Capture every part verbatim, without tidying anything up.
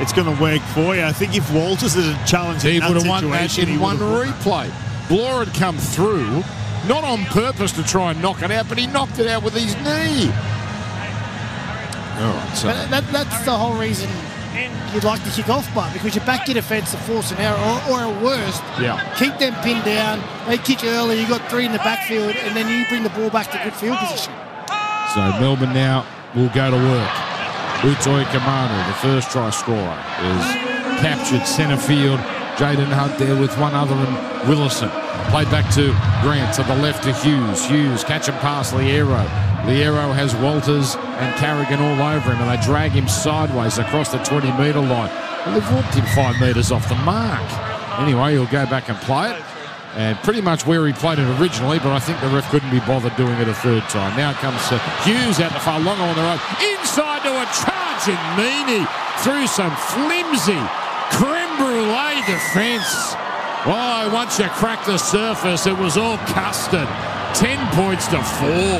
it's going to work for you. I think if Walters had a challenge he in that would have won that situation, in one won. replay. Bloor had come through, not on purpose to try and knock it out, but he knocked it out with his knee. All right, so But that, that's the whole reason you'd like to kick off, but because you back your defence to force an error, or, or at worst, yeah. keep them pinned down. They kick early, you got three in the backfield, and then you bring the ball back to good field position. So Melbourne now will go to work. Utoi Kamanu, the first try scorer, is captured centre field. Jaden Hunt there with one other and Willison. Played back to Grant, to the left to Hughes. Hughes catch and pass Liero. Liero has Walters and Carrigan all over him, and they drag him sideways across the twenty metre line. Well, they've walked him five metres off the mark. Anyway, he'll go back and play it. And pretty much where he played it originally, but I think the ref couldn't be bothered doing it a third time. Now comes uh, Hughes out the far long on the road. Inside to a charging Meany through some flimsy creme brulee defence. Why, once you crack the surface, it was all custard. Ten points to four.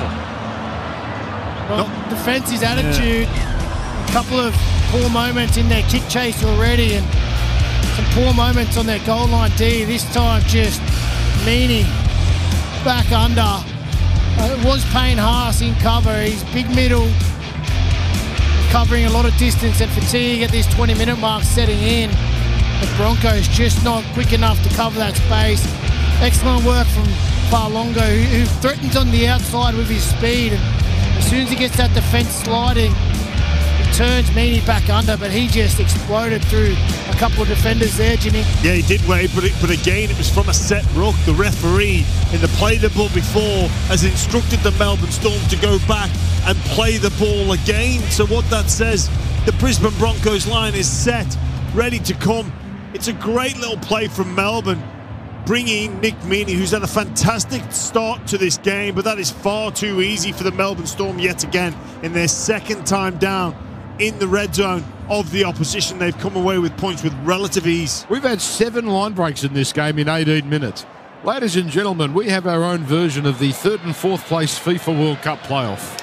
Well, defence, his attitude, yeah. A couple of poor moments in their kick chase already, and some poor moments on their goal line D. This time just Meany back under. Uh, it was Payne Haas in cover. He's big middle, covering a lot of distance, and fatigue at this twenty minute mark setting in. The Broncos just not quick enough to cover that space. Excellent work from Farlongo, who, who threatens on the outside with his speed. And as soon as he gets that defence sliding, he turns Meany back under, but he just exploded through a couple of defenders there, Jimmy. Yeah, he did, Wade, but, it, but again, it was from a set ruck. The referee in the play the ball before has instructed the Melbourne Storm to go back and play the ball again. So what that says, the Brisbane Broncos line is set, ready to come. It's a great little play from Melbourne, bringing in Nick Meany, who's had a fantastic start to this game, but that is far too easy for the Melbourne Storm yet again in their second time down in the red zone of the opposition. They've come away with points with relative ease. We've had seven line breaks in this game in eighteen minutes. Ladies and gentlemen, we have our own version of the third and fourth place FIFA World Cup playoff,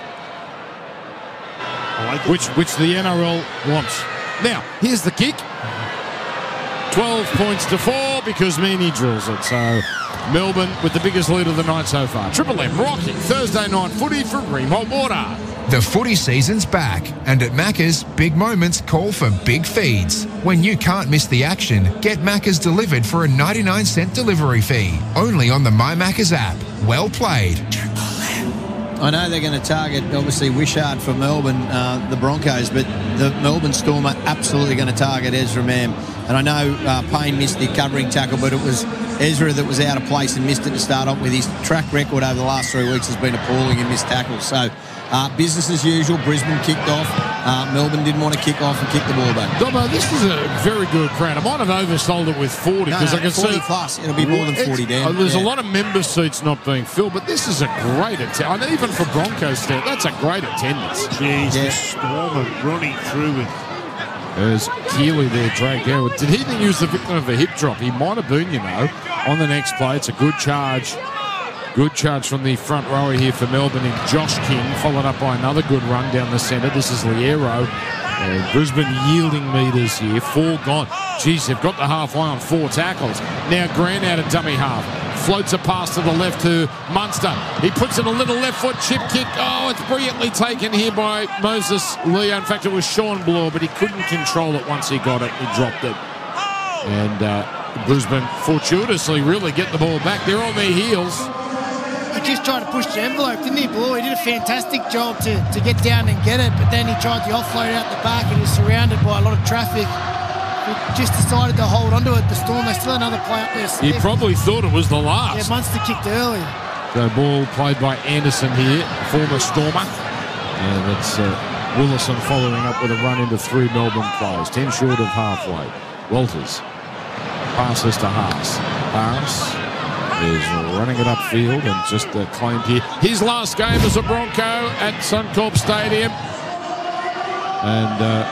I like it. which, which the N R L wants. Now, here's the kick. twelve points to four because Meany drills it. So Melbourne with the biggest lead of the night so far. Triple M rocking Thursday night footy from Ream Hot Water. The footy season's back, and at Macca's, big moments call for big feeds. When you can't miss the action, get Macca's delivered for a ninety-nine cent delivery fee. Only on the My Macca's app. Well played. I know they're going to target, obviously, Wishart for Melbourne, uh, the Broncos, but the Melbourne Storm are absolutely going to target Ezra Mam. And I know uh, Payne missed the covering tackle, but it was Ezra that was out of place and missed it to start off with. His track record over the last three weeks has been appalling in missed tackles. So uh, business as usual. Brisbane kicked off. Uh, Melbourne didn't want to kick off and kick the ball back. Dobbo, this is a very good crowd. I might have oversold it with forty because no, no, I can forty see plus. It'll be more than forty, Dan. Oh, there's yeah. a lot of member seats not being filled, but this is a great attendance. And even for Broncos stand, that's a great attendance. Jeez, Yeah. the Storm are running through it. There's Keeley there dragged out. Did he even use the victim of a hip drop? He might have been, you know, on the next play. It's a good charge. Good charge from the front rower here for Melbourne in Josh King, followed up by another good run down the centre. This is Liero. And Brisbane yielding metres here. Four gone. Jeez, they've got the halfway on four tackles. Now Grant out of dummy half. Floats a pass to the left to Munster. He puts in a little left foot chip kick. Oh, it's brilliantly taken here by Moses Leo. In fact, it was Sean Bloor, but he couldn't control it once he got it. He dropped it. And uh, Brisbane fortuitously really get the ball back. They're on their heels. He just tried to push the envelope, didn't he, Bloor? He did a fantastic job to, to get down and get it, but then he tried the offload out the back and he was surrounded by a lot of traffic. He just decided to hold onto it. The Storm, they still had another play up there. He probably thought it was the last. Yeah, Munster kicked early. So ball played by Anderson here, former Stormer. And it's uh, Willison following up with a run into three Melbourne players. Ten short of halfway. Walters passes to Haas. Haas is running it upfield and just uh, claimed here. His last game as a Bronco at Suncorp Stadium. And uh,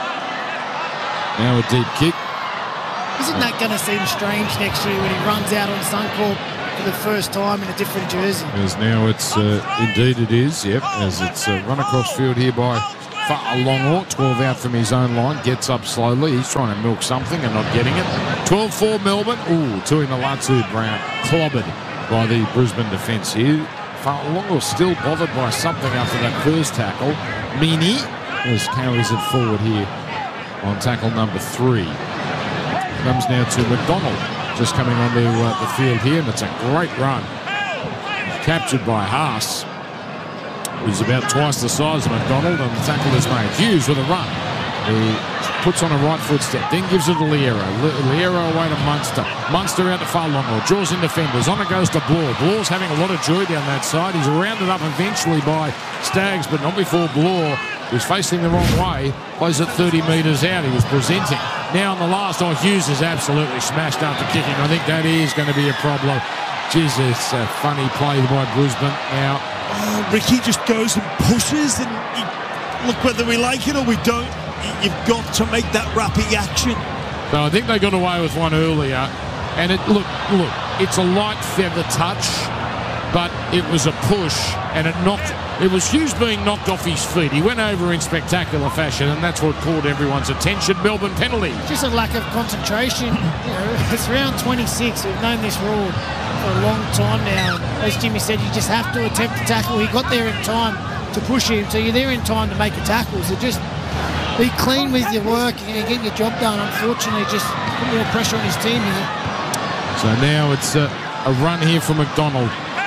now a deep kick. Isn't that going to seem strange next year when he runs out on Suncorp for the first time in a different jersey? As now it's, uh, indeed it is, yep, as it's uh, run across field here by Fa'alongo, twelve out from his own line, gets up slowly. He's trying to milk something and not getting it. twelve four Melbourne. Ooh, Tuimalatu Brown clobbered by the Brisbane defence here. Fa'alongo still bothered by something after that first tackle. Meany as carries it forward here on tackle number three. Comes now to McDonald, just coming onto uh, the field here, and it's a great run. Captured by Haas, who's about twice the size of McDonald, and the tackle is made. Hughes with a run. He puts on a right foot step, then gives it to Liero. Liero away to Munster. Munster out to Fa'alongo, draws in defenders. On it goes to Blore. Blore's having a lot of joy down that side. He's rounded up eventually by Staggs, but not before Blore, who's facing the wrong way, plays it thirty metres out. He was presenting. Now on the last, oh, Hughes is absolutely smashed after kicking. I think that is going to be a problem. Jeez, it's a funny play by Brisbane now. Oh, Ricky just goes and pushes, and he, look, whether we like it or we don't, you've got to make that rapid action. So I think they got away with one earlier, and it look, look, it's a light feather touch, but it was a push, and it knocked. It was Hughes being knocked off his feet. He went over in spectacular fashion, and that's what caught everyone's attention. Melbourne penalty. Just a lack of concentration. You know, it's round twenty-six. We've known this rule for a long time now. As Jimmy said, you just have to attempt to tackle. He got there in time to push him, so you're there in time to make a tackle. So just be clean with your work and get your job done. Unfortunately, just put more pressure on his team here. So now it's a, a run here for McDonald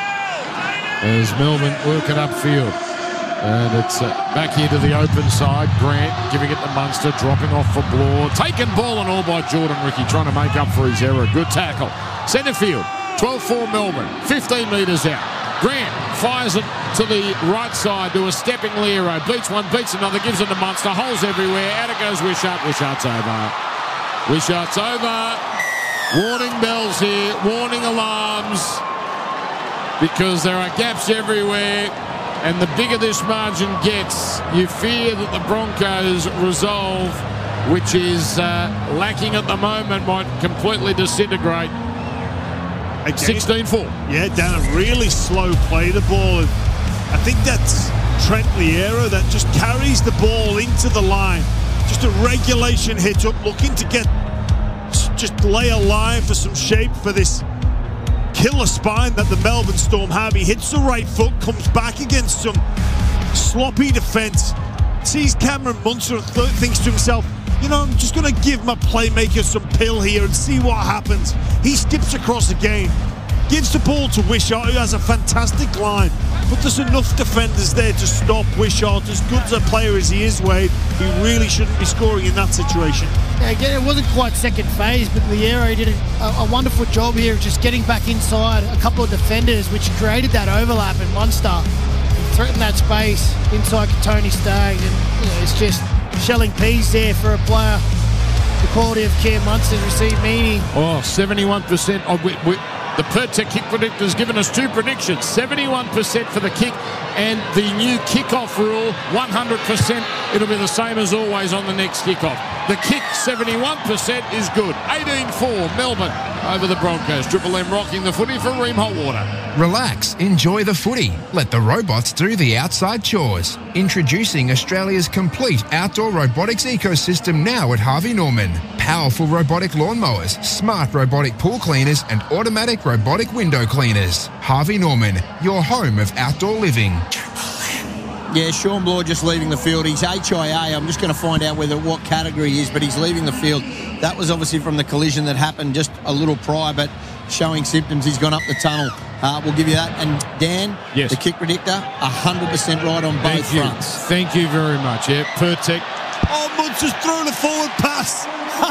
as Melbourne work it upfield. And it's uh, back here to the open side. Grant giving it to Munster, dropping off for Blore. Taken ball and all by Jordan Ricky, trying to make up for his error. Good tackle. Centre field, twelve four Melbourne, fifteen metres out. Grant fires it to the right side to a stepping Liero. Beats one, beats another, gives it to Munster. Holes everywhere. Out it goes Wishart. Wishart's over. Wishart's over. Warning bells here. Warning alarms. Because there are gaps everywhere. And the bigger this margin gets, you fear that the Broncos' resolve, which is uh, lacking at the moment, might completely disintegrate. sixteen four. Yeah, down a really slow play the ball. And I think that's Trent Liero that just carries the ball into the line. Just a regulation hit up, looking to get, just lay a line for some shape for this killer spine that the Melbourne Storm have. He hits the right foot, comes back against some sloppy defence, sees Cameron Munster and th- thinks to himself, you know, I'm just going to give my playmaker some pill here and see what happens. He skips across again, gives the ball to Wishart, who has a fantastic line, but there's enough defenders there to stop Wishart. As good as a player as he is, Wade, he really shouldn't be scoring in that situation. Yeah, again, it wasn't quite second phase, but Liero did a, a wonderful job here of just getting back inside a couple of defenders, which created that overlap in Munster and threatened that space inside Tony Staggs. And you know, it's just shelling peas there for a player the quality of Cam Munster to receive Meany. Oh, seventy-one percent. Oh, we, we, the Pertec kick predictor has given us two predictions. seventy-one percent for the kick, and the new kickoff rule, one hundred percent. It'll be the same as always on the next kickoff. The kick, seventy-one percent, is good. eighteen four, Melbourne over the Broncos. Triple M rocking the footy for Ream Hotwater. Relax, enjoy the footy. Let the robots do the outside chores. Introducing Australia's complete outdoor robotics ecosystem now at Harvey Norman. Powerful robotic lawnmowers, smart robotic pool cleaners, and automatic robotic window cleaners. Harvey Norman, your home of outdoor living. Yeah, Sean Bloor just leaving the field. He's H I A. I'm just going to find out whether what category he is, but he's leaving the field. That was obviously from the collision that happened just a little prior, but showing symptoms. He's gone up the tunnel. Uh, we'll give you that. And Dan, yes, the kick predictor, one hundred percent right on both Thank you. fronts. Thank you very much. Yeah, Pertec. Oh, Munster's thrown a forward pass.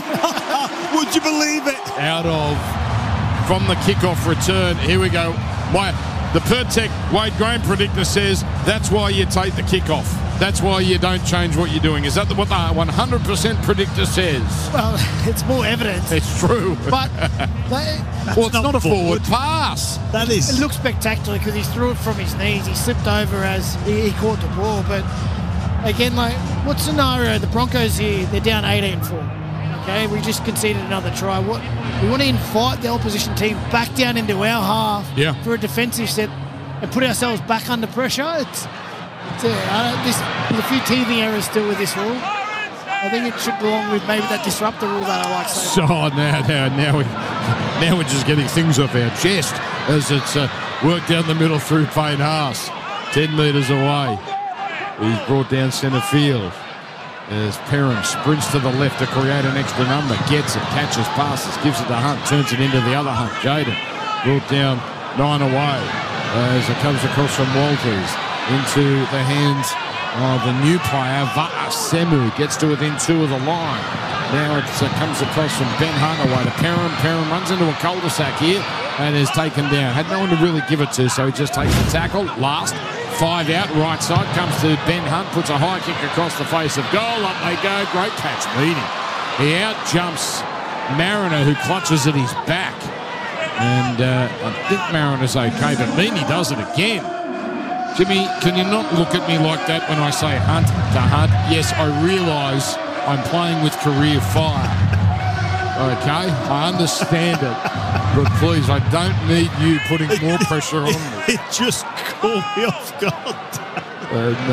Would you believe it? Out of, from the kickoff return. Here we go. My, the Pertec Wade Graham predictor says that's why you take the kickoff. That's why you don't change what you're doing. Is that what the one hundred percent predictor says? Well, it's more evidence. It's true. But they, well, it's not, not a forward forward pass. That is. It looks spectacular because he threw it from his knees. He slipped over as he, he caught the ball. But again, like, what scenario? The Broncos here, they're down eighteen four. Okay, we just conceded another try. What we want to invite the opposition team back down into our half yeah. for a defensive set and put ourselves back under pressure. It's So, I don't, this, there's a few teething errors still with this rule. I think it should belong with maybe that disruptor rule that I like. So now, now, now, we, now we're just getting things off our chest as it's uh, worked down the middle through Payne Haas. ten metres away. He's brought down centre field. As Perham sprints to the left to create an extra number. Gets it, catches, passes, gives it to Hunt, turns it into the other Hunt. Jaden brought down nine away as it comes across from Walters into the hands of the new player, Va'asemu. Gets to within two of the line. Now it uh, comes across from Ben Hunt away to Perham. Perham runs into a cul-de-sac here and is taken down. Had no one to really give it to, so he just takes the tackle. Last. Five out, right side, comes to Ben Hunt, puts a high kick across the face of goal. Up they go, great catch, Meany. He out jumps Mariner, who clutches at his back. And uh, I think Mariner's okay, but Meany does it again. Jimmy, can you not look at me like that when I say Hunt to Hunt? Yes, I realise I'm playing with career fire. Okay, I understand it, but please, I don't need you putting more pressure on me. It just caught me off guard. And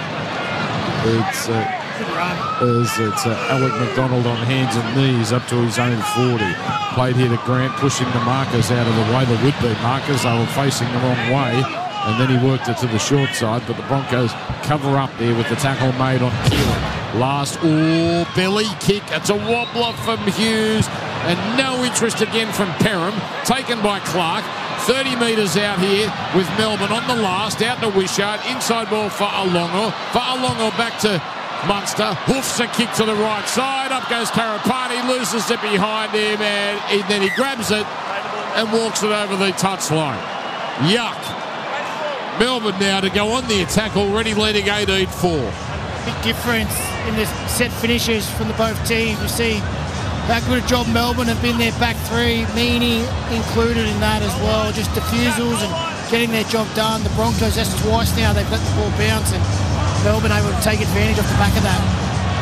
uh, it's uh, as it's uh, Alec McDonald on hands and knees up to his own forty. Played here to Grant, pushing the markers out of the way. The would-be markers, they were facing the wrong way. And then he worked it to the short side, but the Broncos cover up there with the tackle made on Keelan. Last, oh, belly kick. It's a wobbler from Hughes. And no interest again from Perham. Taken by Clark. thirty metres out here with Melbourne on the last. Out to Wishart. Inside ball for Alongo. For Alongo back to Munster. Hoofs a kick to the right side. Up goes Karapani. Loses it behind him. And he, then he grabs it and walks it over the touchline. Yuck. Melbourne now to go on the attack, already leading eighteen four. Big difference in the set finishes from the both teams. You see how good a job Melbourne have been their back three, Meany included in that as well. Just defusals and getting their job done. The Broncos, that's twice now they've let the ball bounce, and Melbourne able to take advantage off the back of that.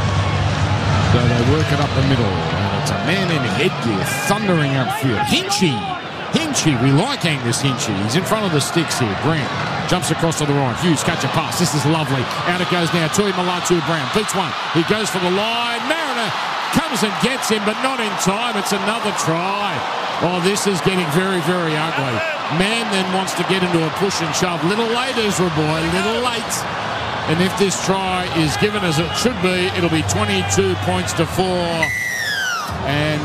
So they work it up the middle, and it's a man in headgear thundering upfield. Hinchy! Hinchy, we like Angus Hinchy. He's in front of the sticks here. Grant jumps across to the right. Hughes catch a pass. This is lovely. Out it goes now. Tui Malatu Brown beats one. He goes for the line. Mariner comes and gets him, but not in time. It's another try. Oh, this is getting very, very ugly. Man then wants to get into a push and shove. Little late, Ezra boy. Little late. And if this try is given as it should be, it'll be twenty-two points to four. And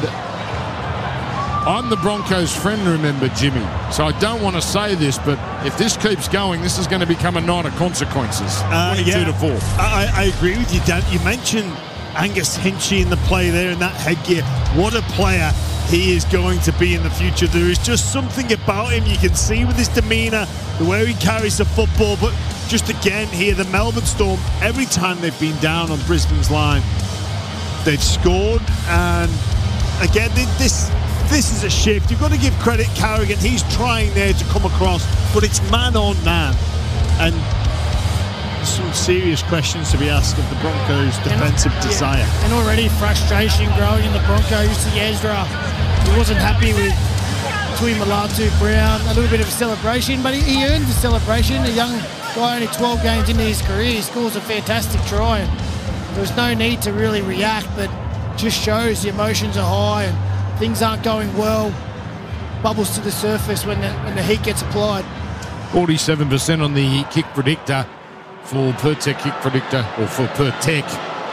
I'm the Broncos' friend, remember, Jimmy. So I don't want to say this, but if this keeps going, this is going to become a night of consequences. Uh, twenty-two yeah, to four. I, I agree with you, Dan. You mentioned Angus Hinchy in the play there in that headgear. What a player he is going to be in the future. There is just something about him you can see with his demeanour, the way he carries the football. But just again here, the Melbourne Storm, every time they've been down on Brisbane's line, they've scored. And again, this... This is a shift. You've got to give credit Carrigan. He's trying there to come across, but it's man on man. And some serious questions to be asked of the Broncos' defensive and, desire. Yeah, and already frustration growing in the Broncos. You see Ezra, he wasn't happy with Tui Malatu Brown. A little bit of a celebration, but he, he earned the celebration. A young guy, only twelve games into his career, he scores a fantastic try. And there was no need to really react, but just shows the emotions are high and things aren't going well. Bubbles to the surface when the, when the heat gets applied. forty-seven percent on the kick predictor for Pertec kick predictor, or for Pertec.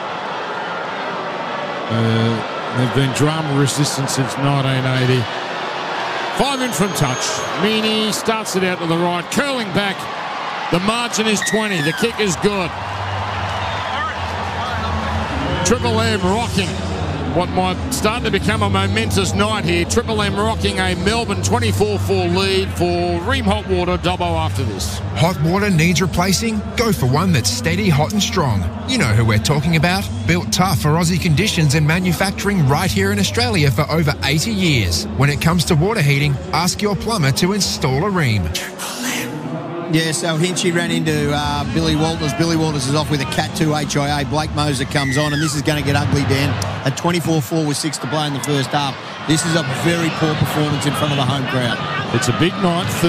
Uh, they've been drama resistant since nineteen eighty. Five in from touch. Meany starts it out to the right, curling back. The margin is twenty. The kick is good. Triple M rocking what might start to become a momentous night here. Triple M rocking a Melbourne twenty-four four lead for Ream Hot Water Dobbo after this. Hot water needs replacing? Go for one that's steady, hot and strong. You know who we're talking about. Built tough for Aussie conditions and manufacturing right here in Australia for over eighty years. When it comes to water heating, ask your plumber to install a Ream. Yeah, so Hinchy ran into uh, Billy Walters. Billy Walters is off with a Cat two H I A. Blake Moser comes on, and this is going to get ugly, Dan. At twenty-four four with six to play in the first half. This is a very poor performance in front of the home crowd. It's a big night.